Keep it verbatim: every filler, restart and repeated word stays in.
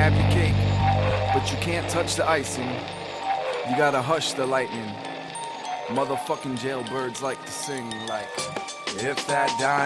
have your cake, but you can't touch the icing. You gotta hush the lightning. Motherfucking jailbirds like to sing like, if that dime